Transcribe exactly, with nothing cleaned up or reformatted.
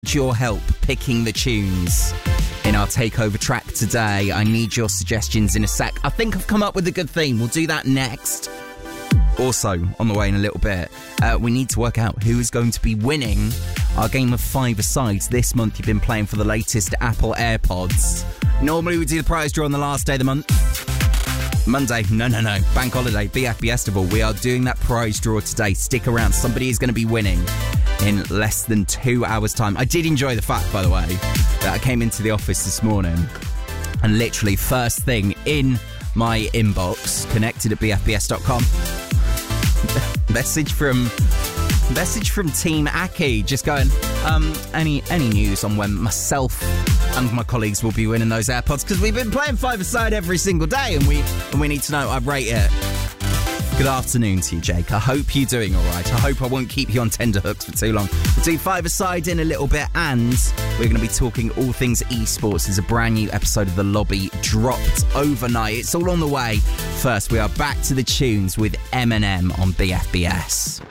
your help picking the tunes in our takeover track today. I need your suggestions in a sec. I think I've come up with a good theme. We'll do that next. Also, on the way in a little bit, uh, we need to work out who is going to be winning our game of five-a-side. This month you've been playing for the latest Apple AirPods. Normally we do the prize draw on the last day of the month. Monday, no, no, no, bank holiday, B F B Festival. We are doing that prize draw today. Stick around. Somebody is going to be winning in less than two hours' time. I did enjoy the fact, by the way, that I came into the office this morning and literally first thing in my inbox, connected at b f b s dot com, message from message from Team Aki, just going, um, any any news on when myself and my colleagues will be winning those AirPods? Because we've been playing five-a-side every single day, and we and we need to know. I rate it. Good afternoon to you, Jake. I hope you're doing all right. I hope I won't keep you on tenterhooks for too long. We'll do five-a-side in a little bit, and we're going to be talking all things esports. There's a brand new episode of The Lobby dropped overnight. It's all on the way. First, we are back to the tunes with Eminem on B F B S.